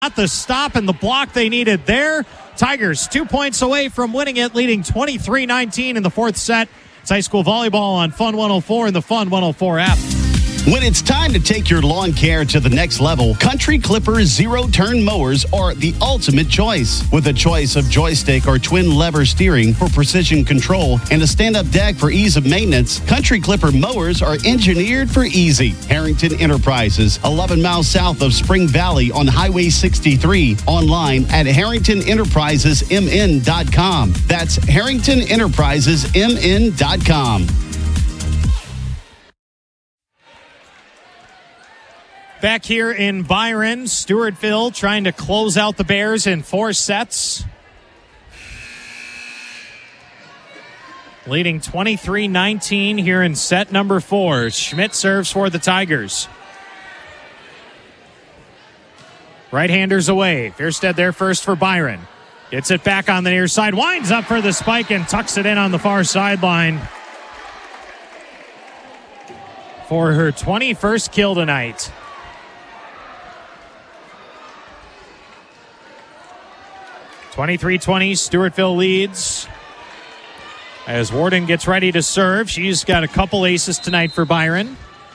Got the stop and the block they needed there. Tigers 2 points away from winning it, leading 23-19 in the fourth set. It's high school volleyball on Fun 104 and the Fun 104 app. When it's time to take your lawn care to the next level, Country Clipper zero-turn mowers are the ultimate choice. With a choice of joystick or twin lever steering for precision control and a stand-up deck for ease of maintenance, Country Clipper mowers are engineered for easy. Harrington Enterprises, 11 miles south of Spring Valley on Highway 63. Online at HarringtonEnterprisesMN.com. That's HarringtonEnterprisesMN.com. Back here in Byron, Stewartville trying to close out the Bears in 4 sets. Leading 23-19 here in set number 4. Schmidt serves for the Tigers. Right-handers away. Fierstead there first for Byron. Gets it back on the near side. Winds up for the spike and tucks it in on the far sideline. For her 21st kill tonight. 23-20, Stewartville leads. As Warden gets ready to serve, she's got a couple aces tonight for Byron.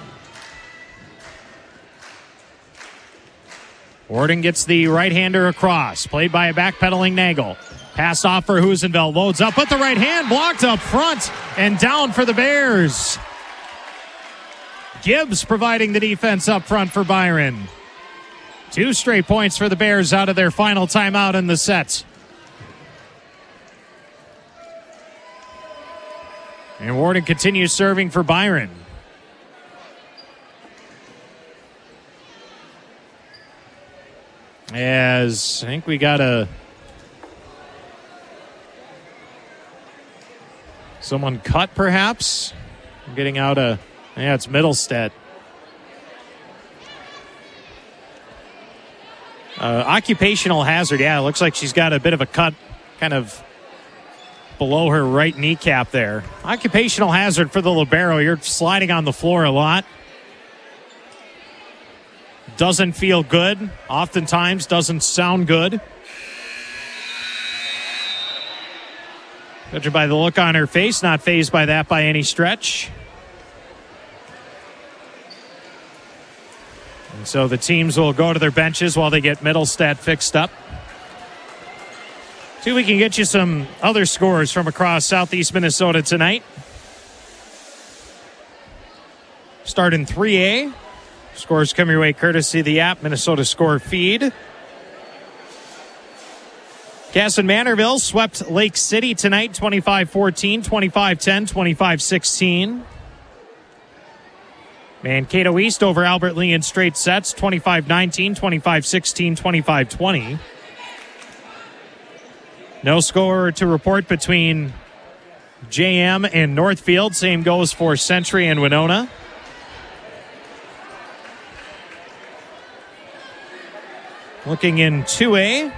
Warden gets the right-hander across, played by a backpedaling Nagel. Pass off for Husenveld, loads up with the right hand, blocked up front, and down for the Bears. Gibbs providing the defense up front for Byron. 2 straight points for the Bears out of their final timeout in the set. And Warden continues serving for Byron. As I think we got someone cut perhaps. Getting out it's Middlestead. Occupational hazard. Yeah, it looks like she's got a bit of a cut kind of below her right kneecap there. Occupational hazard for the libero. You're sliding on the floor a lot. Doesn't feel good. Oftentimes doesn't sound good. Judging by the look on her face, not fazed by that by any stretch. And so the teams will go to their benches while they get Middlestead fixed up. See if we can get you some other scores from across southeast Minnesota tonight. Start in 3A. Scores come your way courtesy of the app, Minnesota Score feed. Casson Manorville swept Lake City tonight, 25-14, 25-10, 25-16. Mankato East over Albert Lee in straight sets, 25-19, 25-16, 25-20. No score to report between JM and Northfield. Same goes for Century and Winona. Looking in 2A.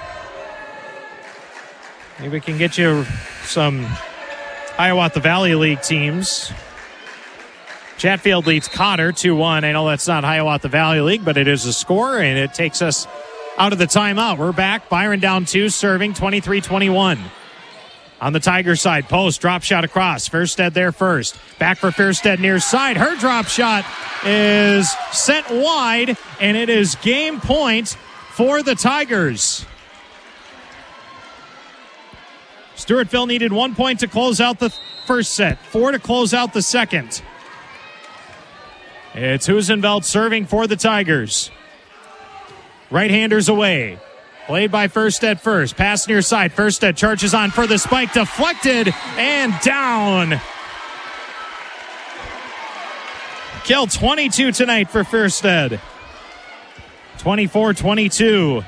Maybe we can get you some Hiawatha Valley League teams. Chatfield leads Cotter 2-1. I know that's not Hiawatha Valley League, but it is a score, and it takes us out of the timeout. We're back. Byron down 2, serving 23-21. On the Tiger side, post, drop shot across. Fierstead there first. Back for Fierstead near side. Her drop shot is sent wide, and it is game point for the Tigers. Stewartville needed 1 point to close out the first set, 4 to close out the second. It's Husenveld serving for the Tigers. Right-handers away. Played by Fierstead first. Pass near side. Fierstead charges on for the spike. Deflected and down. Kill 22 tonight for Fierstead. 24-22.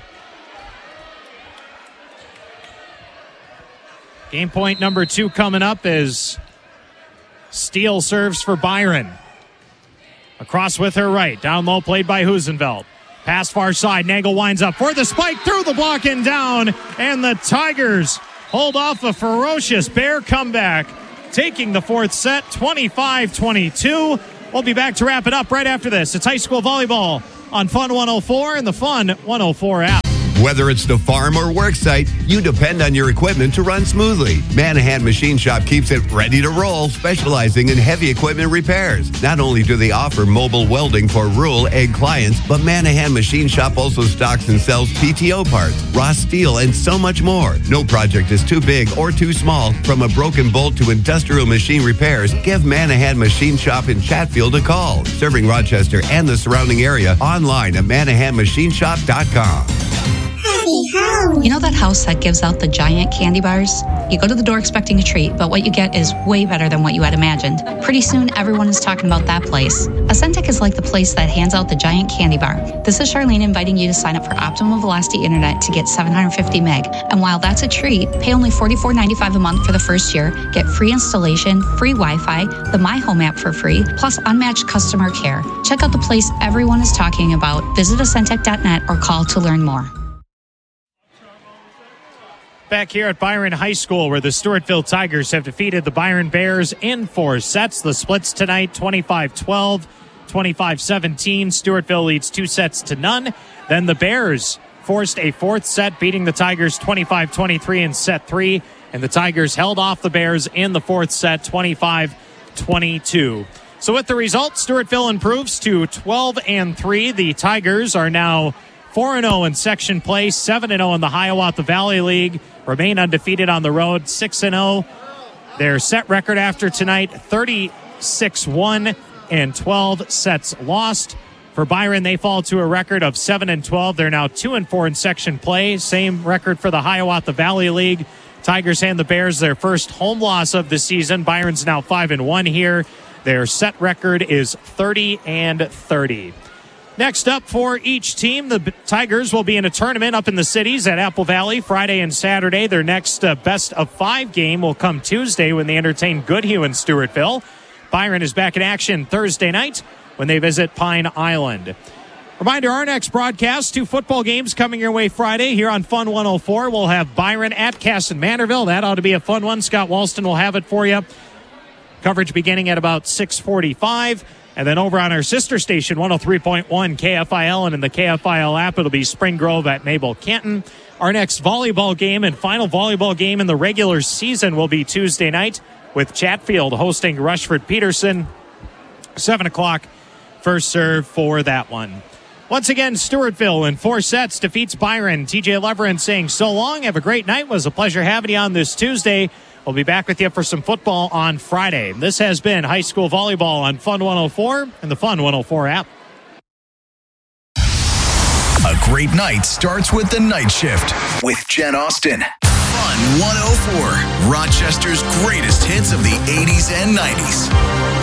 Game point number 2 coming up as Steele serves for Byron. Across with her right. Down low, played by Husenveld. Pass far side. Nagel winds up for the spike. Through the block and down. And the Tigers hold off a ferocious Bear comeback. Taking the fourth set, 25-22. We'll be back to wrap it up right after this. It's high school volleyball on Fun 104 and the Fun 104 app. Whether it's the farm or work site, you depend on your equipment to run smoothly. Manahan Machine Shop keeps it ready to roll, specializing in heavy equipment repairs. Not only do they offer mobile welding for rural ag clients, but Manahan Machine Shop also stocks and sells PTO parts, raw steel, and so much more. No project is too big or too small. From a broken bolt to industrial machine repairs, give Manahan Machine Shop in Chatfield a call. Serving Rochester and the surrounding area, online at ManahanMachineShop.com. You know that house that gives out the giant candy bars? You go to the door expecting a treat, but what you get is way better than what you had imagined. Pretty soon, everyone is talking about that place. Ascentec is like the place that hands out the giant candy bar. This is Charlene inviting you to sign up for Optimum Velocity Internet to get 750 meg. And while that's a treat, pay only $44.95 a month for the first year, get free installation, free Wi-Fi, the My Home app for free, plus unmatched customer care. Check out the place everyone is talking about. Visit Ascentec.net or call to learn more. Back here at Byron High School, where the Stewartville Tigers have defeated the Byron Bears in 4 sets. The splits tonight, 25-12, 25-17. Stewartville leads 2 sets to none. Then the Bears forced a 4th set, beating the Tigers 25-23 in set 3. And the Tigers held off the Bears in the 4th set, 25-22. So with the result, Stewartville improves to 12-3. The Tigers are now 4-0 in section play, 7-0 in the Hiawatha Valley League. Remain undefeated on the road, 6-0. Their set record after tonight, 36-1 and 12 sets lost. For Byron, they fall to a record of 7-12. They're now 2-4 in section play. Same record for the Hiawatha Valley League. Tigers hand the Bears their first home loss of the season. Byron's now 5-1 here. Their set record is 30-30. Next up for each team, the Tigers will be in a tournament up in the cities at Apple Valley Friday and Saturday. Their next best of 5 game will come Tuesday when they entertain Goodhue in Stewartville. Byron is back in action Thursday night when they visit Pine Island. Reminder, our next broadcast, 2 football games coming your way Friday here on Fun 104. We'll have Byron at Caston Mantorville. That ought to be a fun one. Scott Walston will have it for you. Coverage beginning at about 6:45. And then over on our sister station, 103.1 KFIL, and in the KFIL app, it'll be Spring Grove at Mabel Canton. Our next volleyball game and final volleyball game in the regular season will be Tuesday night with Chatfield hosting Rushford Peterson. 7 o'clock first serve for that one. Once again, Stewartville in 4 sets defeats Byron. TJ Leverin saying so long. Have a great night. It was a pleasure having you on this Tuesday. We'll be back with you for some football on Friday. This has been high school volleyball on Fun 104 and the Fun 104 app. A great night starts with the night shift with Jen Austin. Fun 104, Rochester's greatest hits of the 80s and 90s.